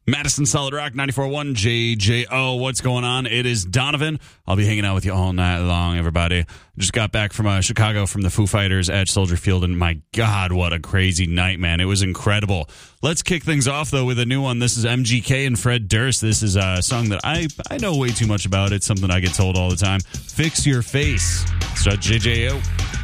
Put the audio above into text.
Madison Solid Rock 94.1 JJO. What's going on? It is Donovan. I'll be hanging out with you all night long, everybody. Just got back from Chicago from the Foo Fighters at Soldier Field, and my God, what a crazy night, man. It was incredible. Let's kick things off, though, with a new one. This is MGK and Fred Durst. This is a song that I know way too much about. It's something I get told all the time. Fix Your Face. It's JJO.